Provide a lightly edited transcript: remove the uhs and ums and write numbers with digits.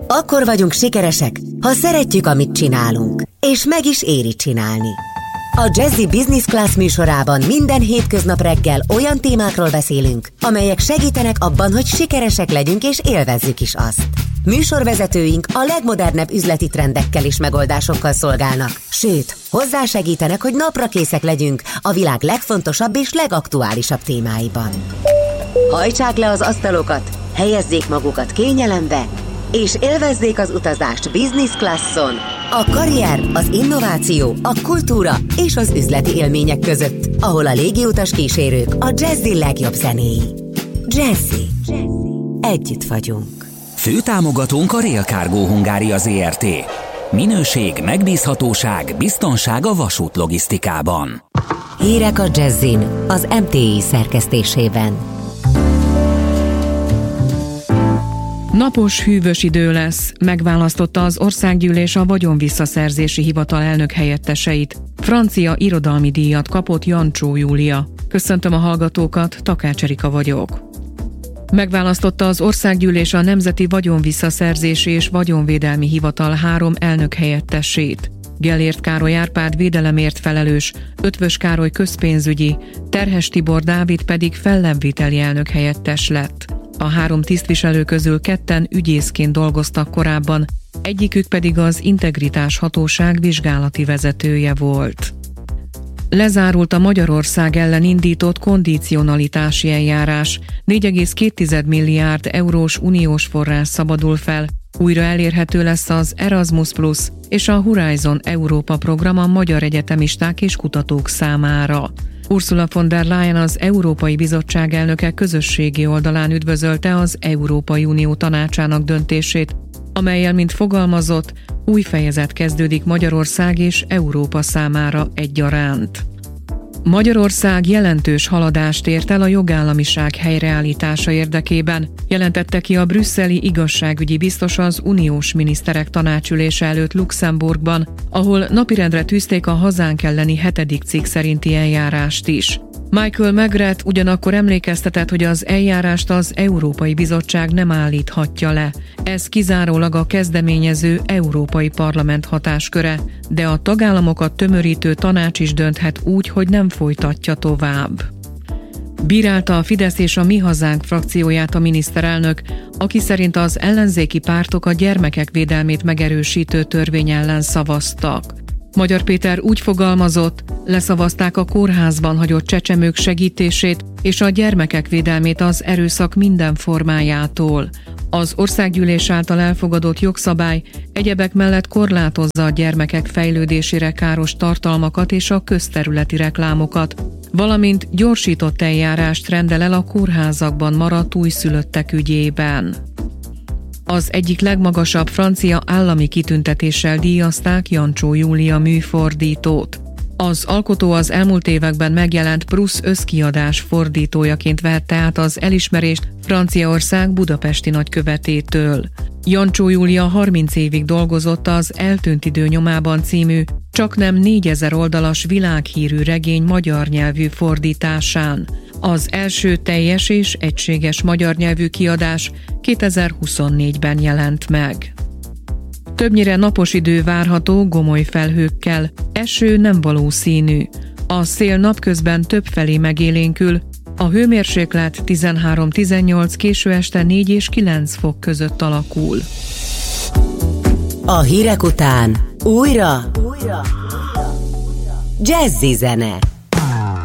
Akkor vagyunk sikeresek, ha szeretjük, amit csinálunk, és meg is éri csinálni. A Jazzy Business Class műsorában minden hétköznap reggel olyan témákról beszélünk, amelyek segítenek abban, hogy sikeresek legyünk és élvezzük is azt. Műsorvezetőink a legmodernebb üzleti trendekkel és megoldásokkal szolgálnak, sőt, hozzásegítenek, hogy napra készek legyünk a világ legfontosabb és legaktuálisabb témáiban. Hajtsák le az asztalokat, helyezzék magukat kényelembe, és élvezzék az utazást Business Classon, a karrier, az innováció, a kultúra és az üzleti élmények között, ahol a légiutas kísérők a Jazzy legjobb zenéi. Jazzy. Együtt vagyunk. Főtámogatónk a Rail Cargo Hungária Zrt. Minőség, megbízhatóság, biztonság a vasútlogisztikában. Hírek a Jazzyn, az MTI szerkesztésében. Napos, hűvös idő lesz, megválasztotta az Országgyűlés a Vagyonvisszaszerzési Hivatal elnök helyetteseit. Francia irodalmi díjat kapott Jancsó Júlia. Köszöntöm a hallgatókat, Takács Erika vagyok. Megválasztotta az Országgyűlés a Nemzeti Vagyonvisszaszerzési és Vagyonvédelmi Hivatal 3 elnök helyettesét. Gellért Károly Árpád védelemért felelős, Ötvös Károly közpénzügyi, Terhes Tibor Dávid pedig fellebbviteli elnök helyettes lett. A 3 tisztviselő közül 2 ügyészként dolgoztak korábban, egyikük pedig az Integritás Hatóság vizsgálati vezetője volt. Lezárult a Magyarország ellen indított kondicionalitási eljárás, 4,2 milliárd eurós uniós forrás szabadul fel, újra elérhető lesz az Erasmus Plus és a Horizon Európa program a magyar egyetemisták és kutatók számára. Ursula von der Leyen, az Európai Bizottság elnöke közösségi oldalán üdvözölte az Európai Unió tanácsának döntését, amellyel, mint fogalmazott, új fejezet kezdődik Magyarország és Európa számára egyaránt. Magyarország jelentős haladást ért el a jogállamiság helyreállítása érdekében, jelentette ki a brüsszeli igazságügyi biztos az uniós miniszterek tanácsülése előtt Luxemburgban, ahol napirendre tűzték a hazánk elleni 7. cikk szerinti eljárást is. Michael Megreth ugyanakkor emlékeztetett, hogy az eljárást az Európai Bizottság nem állíthatja le. Ez kizárólag a kezdeményező Európai Parlament hatásköre, de a tagállamokat tömörítő tanács is dönthet úgy, hogy nem folytatja tovább. Bírálta a Fidesz és a Mi Hazánk frakcióját a miniszterelnök, aki szerint az ellenzéki pártok a gyermekek védelmét megerősítő törvény ellen szavaztak. Magyar Péter úgy fogalmazott, leszavazták a kórházban hagyott csecsemők segítését és a gyermekek védelmét az erőszak minden formájától. Az Országgyűlés által elfogadott jogszabály egyebek mellett korlátozza a gyermekek fejlődésére káros tartalmakat és a közterületi reklámokat, valamint gyorsított eljárást rendel el a kórházakban maradt újszülöttek ügyében. Az egyik legmagasabb francia állami kitüntetéssel díjazták Jancsó Júlia műfordítót. Az alkotó az elmúlt években megjelent Prusz összkiadás fordítójaként vehette át az elismerést Franciaország budapesti nagykövetétől. Jancsó Júlia 30 évig dolgozott az Eltűnt idő nyomában című, csaknem 4000 oldalas világhírű regény magyar nyelvű fordításán. Az első teljes és egységes magyar nyelvű kiadás 2024-ben jelent meg. Többnyire napos idő várható gomoly felhőkkel, eső nem valószínű. A szél napközben többfelé megélénkül, a hőmérséklet 13-18, késő este 4 és 9 fok között alakul. A hírek után újra Jazzy zene.